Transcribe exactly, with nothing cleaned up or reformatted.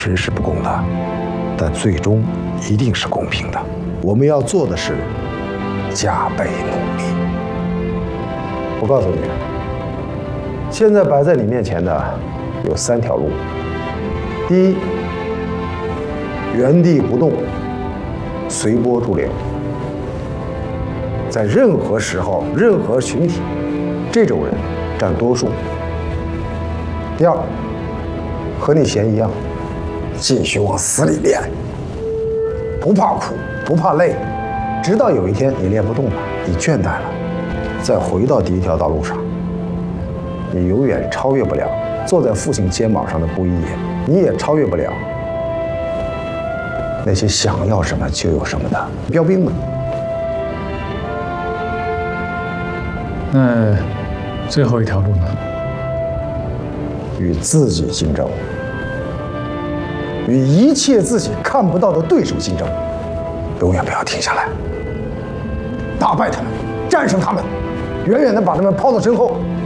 真是不公的，但最终一定是公平的。我们要做的是加倍努力。我告诉你，现在摆在你面前的有三条路：第一，原地不动，随波逐流，在任何时候、任何群体，这种人占多数。第二，和你弦一样，继续往死里练，不怕苦，不怕累，直到有一天你练不动了，你倦怠了，再回到第一条道路上。你永远超越不了坐在父亲肩膀上的布衣爷，你也超越不了那些想要什么就有什么的标兵们。 那最后一条路呢？ 与自己竞争，与一切自己看不到的对手竞争，永远不要停下来，打败他们，战胜他们，远远的把他们抛到身后。